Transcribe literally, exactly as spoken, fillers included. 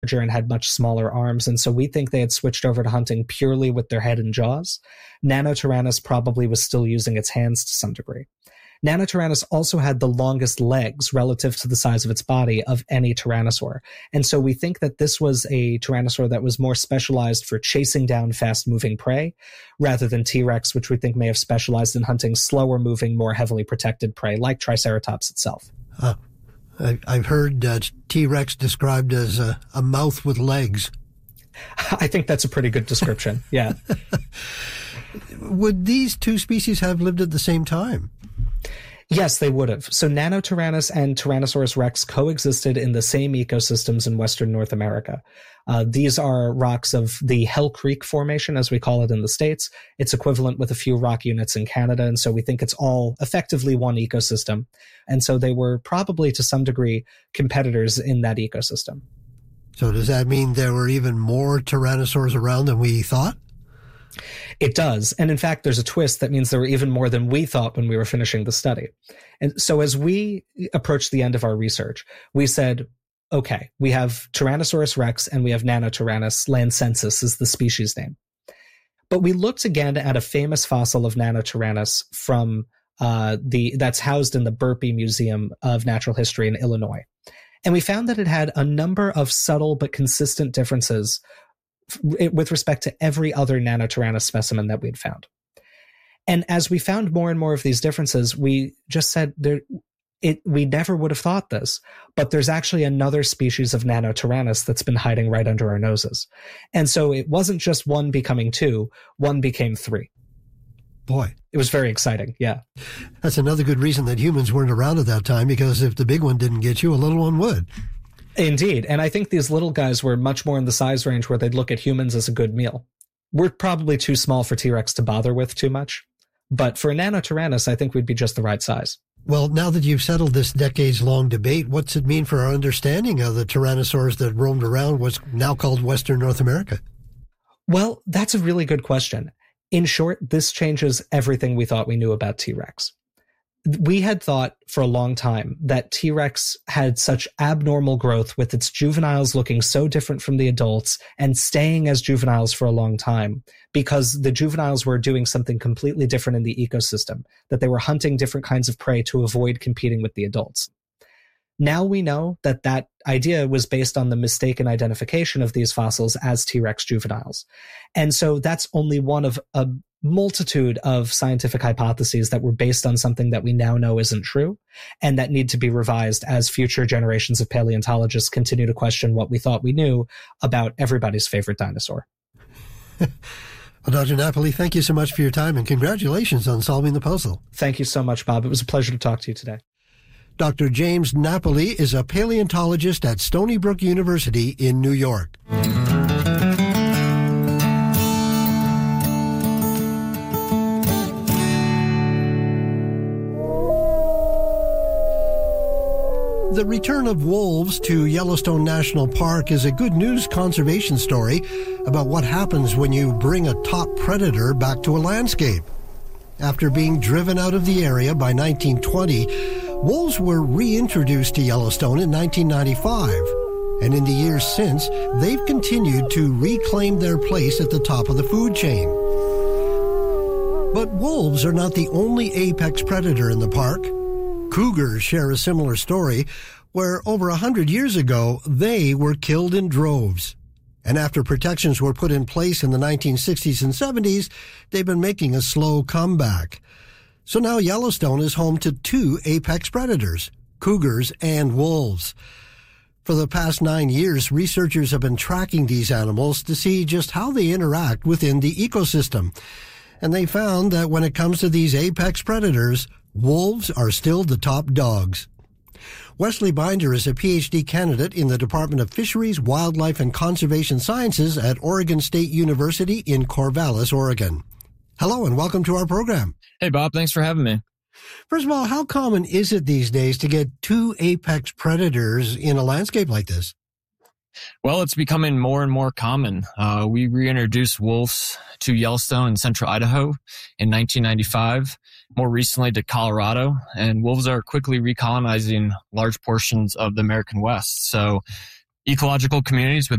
and had much smaller arms, and so we think they had switched over to hunting purely with their head and jaws. Nanotyrannus probably was still using its hands to some degree. Nanotyrannus also had the longest legs relative to the size of its body of any tyrannosaur, and so we think that this was a tyrannosaur that was more specialized for chasing down fast-moving prey, rather than T-Rex, which we think may have specialized in hunting slower-moving, more heavily protected prey, like Triceratops itself. Uh. I've heard uh, T-Rex described as a, a mouth with legs. I think that's a pretty good description, yeah. Would these two species have lived at the same time? Yes, they would have. So Nanotyrannus and Tyrannosaurus rex coexisted in the same ecosystems in western North America. Uh, these are rocks of the Hell Creek Formation, as we call it in the States. It's equivalent with a few rock units in Canada, and so we think it's all effectively one ecosystem. And so they were probably, to some degree, competitors in that ecosystem. So does that mean there were even more tyrannosaurs around than we thought? It does. And in fact, there's a twist that means there were even more than we thought when we were finishing the study. And so as we approached the end of our research, we said, okay, we have Tyrannosaurus rex and we have Nanotyrannus. Lancensis is the species name. But we looked again at a famous fossil of Nanotyrannus from uh, the that's housed in the Burpee Museum of Natural History in Illinois. And we found that it had a number of subtle but consistent differences with respect to every other Nanotyrannus specimen that we'd found. And as we found more and more of these differences, we just said there, it, we never would have thought this, but there's actually another species of Nanotyrannus that's been hiding right under our noses. And so it wasn't just one becoming two, one became three. Boy. It was very exciting, yeah. That's another good reason that humans weren't around at that time, because if the big one didn't get you, a little one would. Indeed. And I think these little guys were much more in the size range where they'd look at humans as a good meal. We're probably too small for T-Rex to bother with too much. But for a Nanotyrannus, I think we'd be just the right size. Well, now that you've settled this decades-long debate, what's it mean for our understanding of the tyrannosaurs that roamed around what's now called Western North America? Well, that's a really good question. In short, this changes everything we thought we knew about T-Rex. We had thought for a long time that T-Rex had such abnormal growth, with its juveniles looking so different from the adults and staying as juveniles for a long time, because the juveniles were doing something completely different in the ecosystem, that they were hunting different kinds of prey to avoid competing with the adults. Now we know that that idea was based on the mistaken identification of these fossils as T-Rex juveniles. And so that's only one of a multitude of scientific hypotheses that were based on something that we now know isn't true, and that need to be revised as future generations of paleontologists continue to question what we thought we knew about everybody's favorite dinosaur. Well, Doctor Napoli, thank you so much for your time, and congratulations on solving the puzzle. Thank you so much, Bob. It was a pleasure to talk to you today. Doctor James Napoli is a paleontologist at Stony Brook University in New York. The return of wolves to Yellowstone National Park is a good news conservation story about what happens when you bring a top predator back to a landscape. After being driven out of the area by nineteen twenty, wolves were reintroduced to Yellowstone in nineteen ninety-five, and in the years since, they've continued to reclaim their place at the top of the food chain. But wolves are not the only apex predator in the park. Cougars share a similar story, where over a hundred years ago, they were killed in droves. And after protections were put in place in the nineteen sixties and seventies, they've been making a slow comeback. So now Yellowstone is home to two apex predators, cougars and wolves. For the past nine years, researchers have been tracking these animals to see just how they interact within the ecosystem. And they found that when it comes to these apex predators, wolves are still the top dogs. Wesley Binder is a P H D candidate in the Department of Fisheries, Wildlife, and Conservation Sciences at Oregon State University in Corvallis, Oregon. Hello and welcome to our program. Hey, Bob. Thanks for having me. First of all, how common is it these days to get two apex predators in a landscape like this? Well, it's becoming more and more common. Uh, we reintroduced wolves to Yellowstone in central Idaho in nineteen ninety-five, more recently to Colorado, and wolves are quickly recolonizing large portions of the American West. So ecological communities with